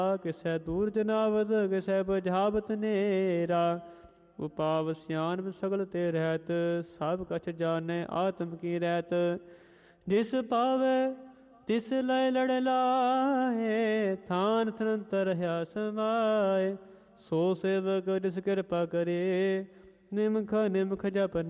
ਕਿਸੈ ਦੂਰ ਜਨਾਵਤ ਕਿਸੈ ਬੁਝਾਵਤ ਨੇਰਾ। ਉਪਾਵ ਸਿਆਣਪ ਸਗਲ ਤੇ ਰਹਿਤ ਸਭ ਕਛ ਜਾਣੈ ਆਤਮ ਕੀ ਰਹਿਤ। ਜਿਸ ਪਾਵੈ ਤਿਸ ਲੈ ਲੜ ਲਾਹੇ ਥਾਨ ਥਨੰਤਰ ਰਹਾ ਸਮਾਏ। ਸੋ ਸੇਵਕ ਜਿਸ ਕਿਰਪਾ ਕਰੇ ਨਿਮਖ ਨਿਮਖ ਜਪ